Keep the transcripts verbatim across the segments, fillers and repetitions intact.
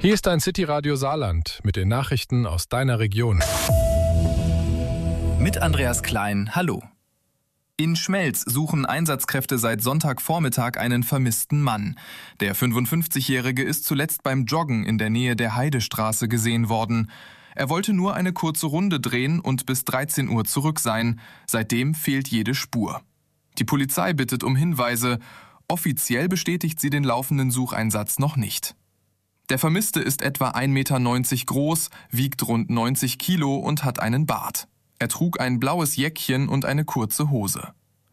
Hier ist dein City-Radio Saarland mit den Nachrichten aus deiner Region. Mit Andreas Klein, hallo. In Schmelz suchen Einsatzkräfte seit Sonntagvormittag einen vermissten Mann. Der fünfundfünfzigjährige ist zuletzt beim Joggen in der Nähe der Heidestraße gesehen worden. Er wollte nur eine kurze Runde drehen und bis dreizehn Uhr zurück sein. Seitdem fehlt jede Spur. Die Polizei bittet um Hinweise. Offiziell bestätigt sie den laufenden Sucheinsatz noch nicht. Der Vermisste ist etwa ein Meter neunzig groß, wiegt rund neunzig Kilo und hat einen Bart. Er trug ein blaues Jäckchen und eine kurze Hose.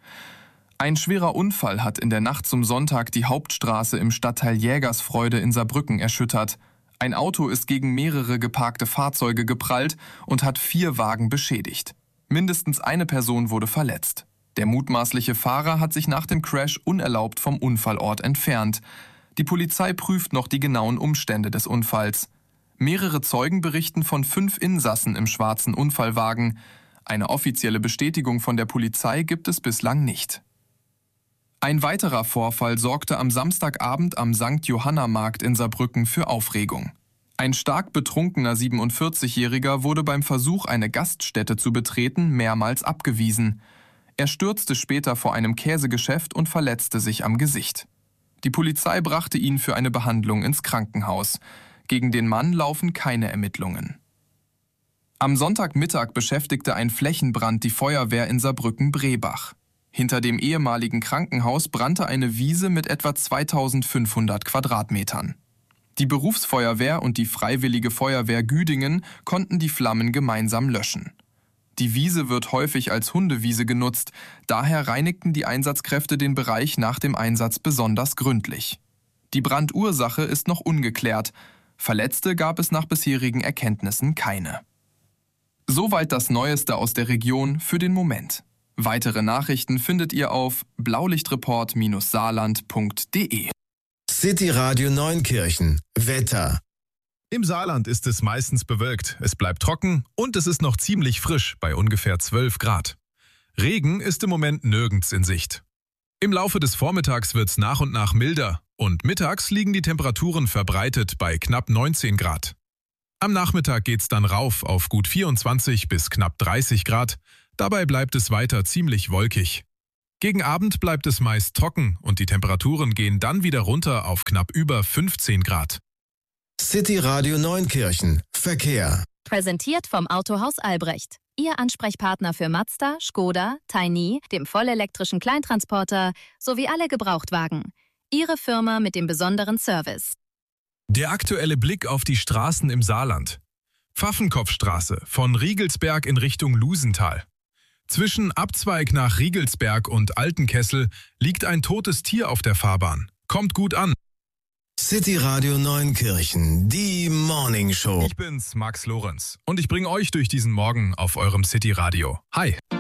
Ein schwerer Unfall hat in der Nacht zum Sonntag die Hauptstraße im Stadtteil Jägersfreude in Saarbrücken erschüttert. Ein Auto ist gegen mehrere geparkte Fahrzeuge geprallt und hat vier Wagen beschädigt. Mindestens eine Person wurde verletzt. Der mutmaßliche Fahrer hat sich nach dem Crash unerlaubt vom Unfallort entfernt. Die Polizei prüft noch die genauen Umstände des Unfalls. Mehrere Zeugen berichten von fünf Insassen im schwarzen Unfallwagen. Eine offizielle Bestätigung von der Polizei gibt es bislang nicht. Ein weiterer Vorfall sorgte am Samstagabend am Sankt Johanna-Markt in Saarbrücken für Aufregung. Ein stark betrunkener siebenundvierzigjähriger wurde beim Versuch, eine Gaststätte zu betreten, mehrmals abgewiesen. Er stürzte später vor einem Käsegeschäft und verletzte sich am Gesicht. Die Polizei brachte ihn für eine Behandlung ins Krankenhaus. Gegen den Mann laufen keine Ermittlungen. Am Sonntagmittag beschäftigte ein Flächenbrand die Feuerwehr in Saarbrücken-Brebach. Hinter dem ehemaligen Krankenhaus brannte eine Wiese mit etwa zweitausendfünfhundert Quadratmetern. Die Berufsfeuerwehr und die Freiwillige Feuerwehr Güdingen konnten die Flammen gemeinsam löschen. Die Wiese wird häufig als Hundewiese genutzt, daher reinigten die Einsatzkräfte den Bereich nach dem Einsatz besonders gründlich. Die Brandursache ist noch ungeklärt. Verletzte gab es nach bisherigen Erkenntnissen keine. Soweit das Neueste aus der Region für den Moment. Weitere Nachrichten findet ihr auf blaulichtreport Bindestrich saarland Punkt de. City Radio Neunkirchen. Wetter. Im Saarland ist es meistens bewölkt, es bleibt trocken und es ist noch ziemlich frisch bei ungefähr zwölf Grad. Regen ist im Moment nirgends in Sicht. Im Laufe des Vormittags wird es nach und nach milder und mittags liegen die Temperaturen verbreitet bei knapp neunzehn Grad. Am Nachmittag geht's dann rauf auf gut vierundzwanzig bis knapp dreißig Grad, dabei bleibt es weiter ziemlich wolkig. Gegen Abend bleibt es meist trocken und die Temperaturen gehen dann wieder runter auf knapp über fünfzehn Grad. City Radio Neunkirchen. Verkehr. Präsentiert vom Autohaus Albrecht. Ihr Ansprechpartner für Mazda, Skoda, Tiny, dem vollelektrischen Kleintransporter sowie alle Gebrauchtwagen. Ihre Firma mit dem besonderen Service. Der aktuelle Blick auf die Straßen im Saarland. Pfaffenkopfstraße von Riegelsberg in Richtung Lusental. Zwischen Abzweig nach Riegelsberg und Altenkessel liegt ein totes Tier auf der Fahrbahn. Kommt gut an. City Radio Neunkirchen, die Morning Show. Ich bin's, Max Lorenz, und ich bringe euch durch diesen Morgen auf eurem City Radio. Hi.